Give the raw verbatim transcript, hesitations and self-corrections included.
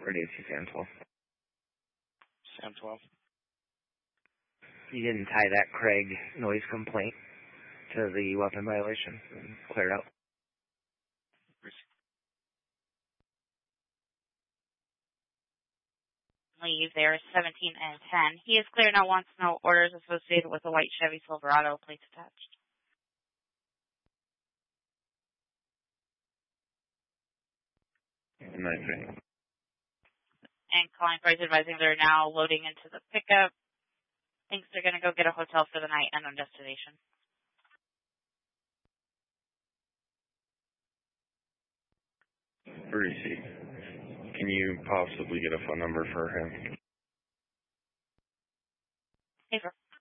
Radio C Sam twelve. Sam twelve. You didn't tie that Craig noise complaint to the weapon violation. Clear it out. Leave there, seventeen and ten. He is clear, now wants no orders associated with a white Chevy Silverado, plates attached. nine three. And calling price advising they're now loading into the pickup. Thinks they're going to go get a hotel for the night and on destination. Receipt. Can you possibly get a phone number for him? Hey, sir.